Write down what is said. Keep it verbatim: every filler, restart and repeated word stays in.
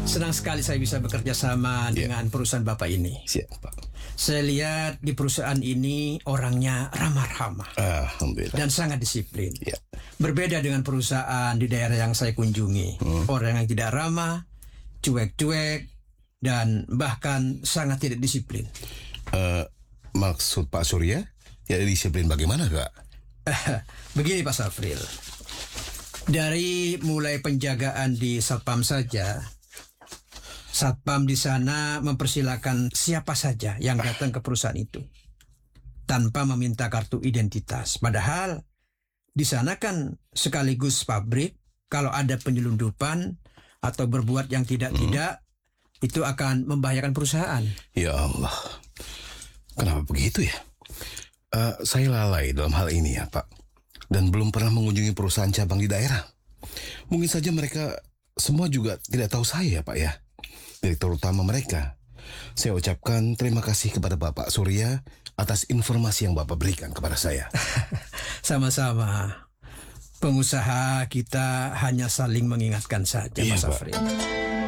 Senang sekali saya bisa bekerja sama Ya. dengan perusahaan Bapak ini. Siap, Pak. Saya lihat di perusahaan ini orangnya ramah-ramah Alhamdulillah. dan sangat disiplin. Ya. Berbeda dengan perusahaan di daerah yang saya kunjungi. Orang yang tidak ramah, cuek-cuek, dan bahkan sangat tidak disiplin. Eh, maksud Pak Surya? Ya disiplin bagaimana, Kak? Begini Pak Safril, dari mulai penjagaan di Satpam saja, Satpam di sana mempersilakan siapa saja yang datang ke perusahaan itu tanpa meminta kartu identitas. Padahal di sana kan sekaligus pabrik. Kalau ada penyelundupan atau berbuat yang tidak-tidak, itu akan membahayakan perusahaan. Ya Allah. Kenapa begitu ya? Eh, saya lalai dalam hal ini ya, Pak. Dan belum pernah mengunjungi perusahaan cabang di daerah. Mungkin saja mereka semua juga tidak tahu saya, Pak ya. Direktur utama mereka. Saya ucapkan terima kasih kepada Bapak Surya atas informasi yang Bapak berikan kepada saya. Sama-sama. Pengusaha kita hanya saling mengingatkan saja, Iya, Mas Pak. Safril.